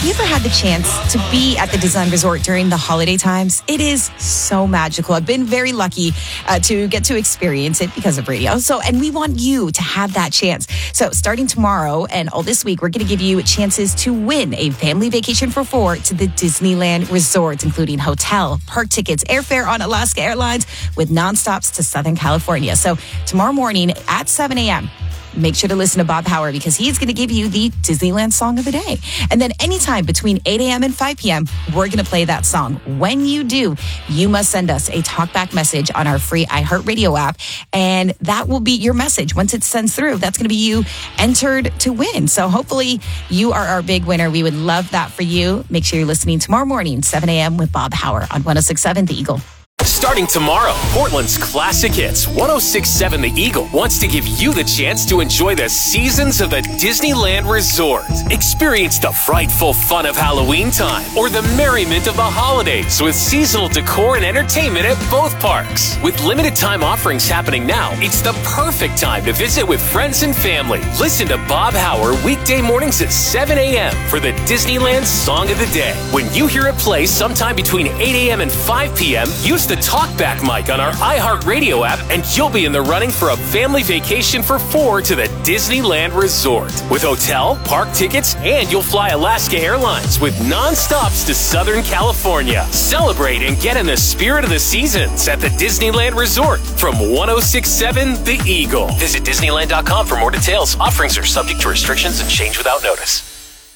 you ever had the chance to be at the Disneyland Resort during the holiday times? It is so magical. I've been very lucky to get to experience it because of radio. And we want you to have that chance. So starting tomorrow and all this week, we're going to give you chances to win a family vacation for 4 to the Disneyland Resort, including hotel, park tickets, airfare on Alaska Airlines with nonstops to Southern California. So tomorrow morning at 7 a.m., make sure to listen to Bob Howard because he's going to give you the Disneyland song of the day. And then anytime between 8 a.m. and 5 p.m., we're going to play that song. When you do, you must send us a talkback message on our free iHeartRadio app. And that will be your message. Once it sends through, that's going to be you entered to win. So hopefully you are our big winner. We would love that for you. Make sure you're listening tomorrow morning, 7 a.m. with Bob Howard on 106.7 The Eagle. Starting tomorrow, Portland's classic hits, 106.7 The Eagle wants to give you the chance to enjoy the seasons of the Disneyland Resort. Experience the frightful fun of Halloween time or the merriment of the holidays with seasonal decor and entertainment at both parks. With limited time offerings happening now, it's the perfect time to visit with friends and family. Listen to Bob Howard weekday mornings at 7 a.m. for the Disneyland Song of the Day. When you hear it play sometime between 8 a.m. and 5 p.m., use the talkback mic on our iHeartRadio app and you'll be in the running for a family vacation for 4 to the Disneyland Resort. With hotel, park tickets, and you'll fly Alaska Airlines with nonstops to Southern California. Celebrate and get in the spirit of the seasons at the Disneyland Resort from 106.7 The Eagle. Visit Disneyland.com for more details. Offerings are subject to restrictions and change without notice.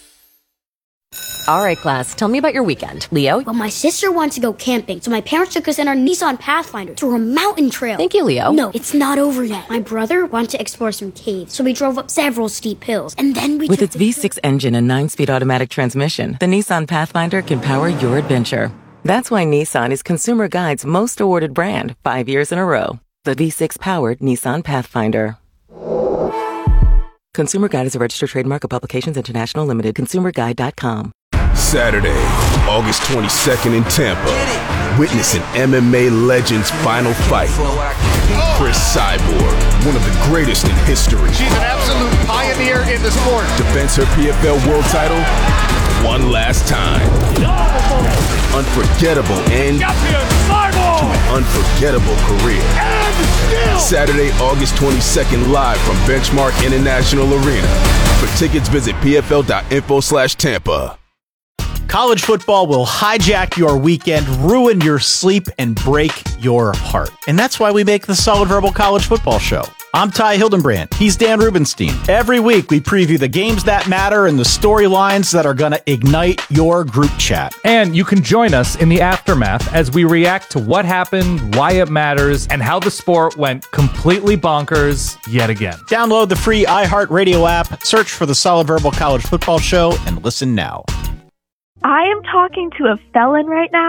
All right, class, tell me about your weekend. Leo? Well, my sister wants to go camping, so my parents took us in our Nissan Pathfinder through a mountain trail. Thank you, Leo. No, it's not over yet. My brother wanted to explore some caves, so we drove up several steep hills, and then we With its V6 engine and 9-speed automatic transmission, the Nissan Pathfinder can power your adventure. That's why Nissan is Consumer Guide's most awarded brand 5 years in a row. The V6-powered Nissan Pathfinder. Consumer Guide is a registered trademark of Publications International Limited. ConsumerGuide.com. Saturday, August 22nd in Tampa. Witness an MMA legend's final fight. Chris Cyborg, one of the greatest in history. She's an absolute pioneer in the sport. Defends her PFL world title one last time. Unforgettable end to an unforgettable career. Saturday, August 22nd, live from Benchmark International Arena. For tickets, visit pfl.info/Tampa. College football will hijack your weekend, ruin your sleep, and break your heart. And that's why we make the Solid Verbal College Football Show. I'm Ty Hildenbrand. He's Dan Rubenstein. Every week, we preview the games that matter and the storylines that are going to ignite your group chat. And you can join us in the aftermath as we react to what happened, why it matters, and how the sport went completely bonkers yet again. Download the free iHeartRadio app, search for the Solid Verbal College Football Show, and listen now. I am talking to a felon right now.